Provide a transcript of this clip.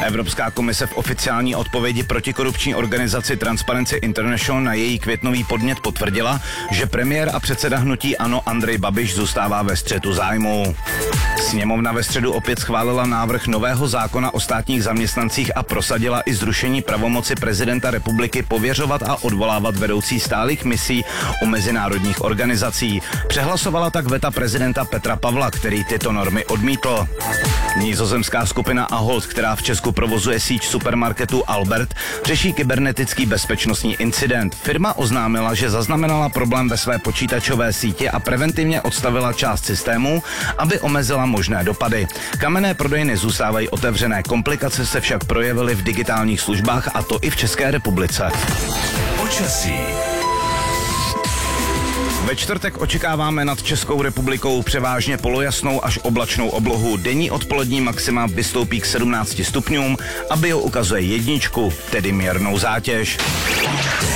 Evropská komise v oficiální odpovědi protikorupční organizaci Transparency International na její květnový podnět potvrdila, že premiér a předseda hnutí ANO Andrej Babiš zůstává ve střetu zájmů. Sněmovna ve středu opět schválila návrh nového zákona o státních zaměstnancích a prosadila i zrušení pravomoci prezidenta republiky pověřovat a odvolávat vedoucí stálých misí u mezinárodních organizací. Přehlasovala tak veta prezidenta Petra Pavla, který tyto normy odmítl. Nizozemská skupina Ahold, která v Česku provozuje síť supermarketů Albert, řeší kybernetický bezpečnostní incident. Firma oznámila, že zaznamenala problém ve své počítačové síti a preventivně odstavila část systému, aby omezila možné dopady. Kamenné prodejny zůstávají otevřené, komplikace se však projevily v digitálních službách, a to i v České republice. Počasí. Ve čtvrtek očekáváme nad Českou republikou převážně polojasnou až oblačnou oblohu. Denní odpolední maxima vystoupí k 17 stupňům a bio ukazuje 1, tedy mírnou zátěž.